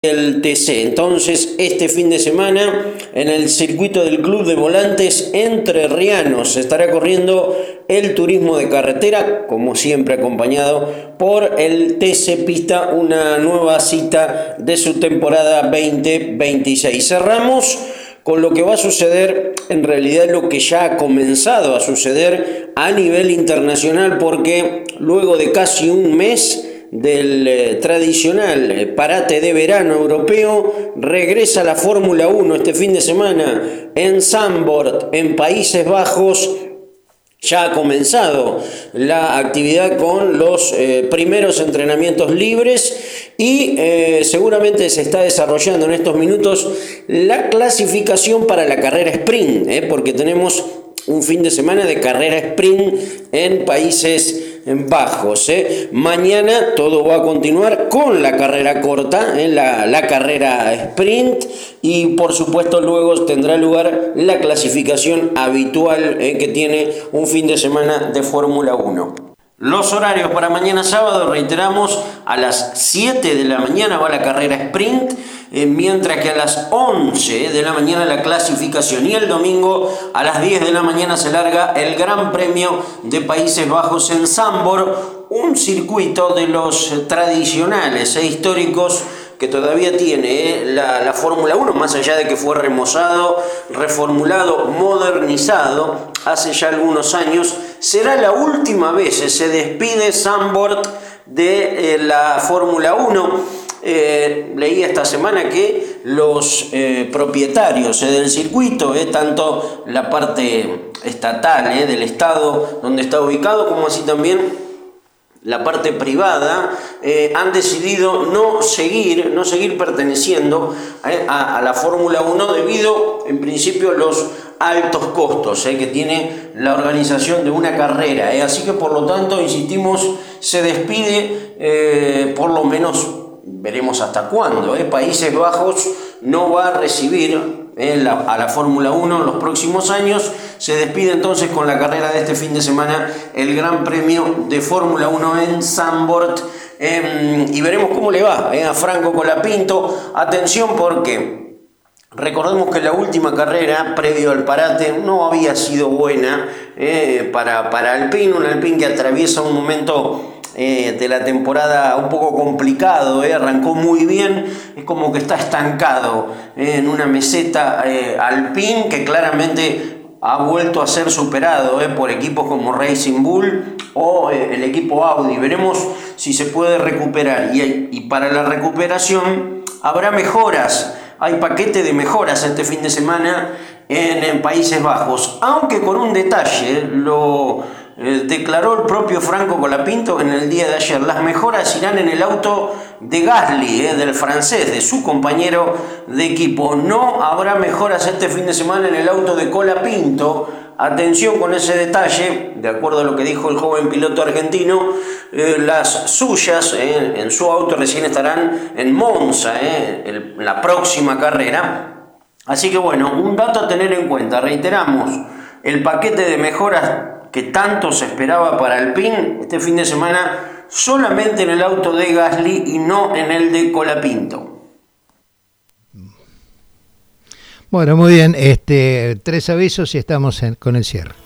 el TC. Entonces, este fin de semana, en el circuito del Club de Volantes Entrerrianos, se estará corriendo el turismo de carretera, como siempre acompañado por el TC Pista, una nueva cita de su temporada 2026. Cerramos con lo que va a suceder, en realidad lo que ya ha comenzado a suceder a nivel internacional, porque luego de casi un mes del tradicional parate de verano europeo, regresa la Fórmula 1 este fin de semana en Zandvoort, en Países Bajos. Ya ha comenzado la actividad con los primeros entrenamientos libres y seguramente se está desarrollando en estos minutos la clasificación para la carrera sprint, porque tenemos un fin de semana de carrera sprint en Países Bajos. Mañana todo va a continuar con la carrera corta, la carrera sprint, y por supuesto luego tendrá lugar la clasificación habitual que tiene un fin de semana de Fórmula 1. Los horarios para mañana sábado, reiteramos, a las 7 de la mañana va la carrera sprint, mientras que a las 11 de la mañana la clasificación, y el domingo a las 10 de la mañana se larga el Gran Premio de Países Bajos en Zandvoort, un circuito de los tradicionales e históricos que todavía tiene la Fórmula 1, más allá de que fue remozado, reformulado, modernizado hace ya algunos años. Será la última vez, se despide Zandvoort de la Fórmula 1. Leí esta semana que los propietarios del circuito, tanto la parte estatal del estado donde está ubicado, como así también la parte privada, han decidido no seguir perteneciendo a la Fórmula 1 debido, en principio, a los altos costos que tiene la organización de una carrera. Así que, por lo tanto, insistimos, se despide, por lo menos, veremos hasta cuándo. Países Bajos no va a recibir a la Fórmula 1 en los próximos años. Se despide entonces con la carrera de este fin de semana el Gran Premio de Fórmula 1 en Zandvoort, y veremos cómo le va a Franco Colapinto. Atención, porque recordemos que la última carrera previo al parate no había sido buena para Alpine, un Alpine que atraviesa un momento de la temporada un poco complicado. Arrancó muy bien, es como que está estancado en una meseta Alpine, que claramente ha vuelto a ser superado por equipos como Racing Bull o el equipo Audi. Veremos si se puede recuperar, y para la recuperación habrá mejoras. Hay paquete de mejoras este fin de semana en Países Bajos, aunque con un detalle, lo declaró el propio Franco Colapinto en el día de ayer. Las mejoras irán en el auto de Gasly, del francés, de su compañero de equipo. No habrá mejoras este fin de semana en el auto de Colapinto. Atención con ese detalle, de acuerdo a lo que dijo el joven piloto argentino. Las suyas en su auto recién estarán en Monza, la próxima carrera. Así que bueno, un dato a tener en cuenta. Reiteramos, el paquete de mejoras que tanto se esperaba para Alpine este fin de semana solamente en el auto de Gasly y no en el de Colapinto. Bueno, muy bien, 3 avisos y estamos con el cierre.